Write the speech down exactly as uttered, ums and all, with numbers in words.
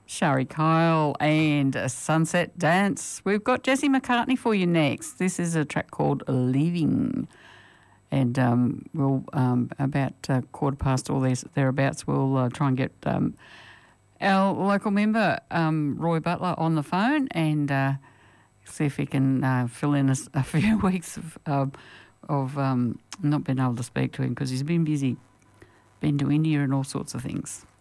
Shari Kyle and a Sunset Dance. We've got Jesse McCartney for you next. This is a track called Leaving. And um, we'll, um, about uh, quarter past all these thereabouts, we'll uh, try and get um, our local member, um, Roy Butler, on the phone and uh, see if he can uh, fill in a, a few weeks of, uh, of um, not being able to speak to him because he's been busy, been to India and all sorts of things.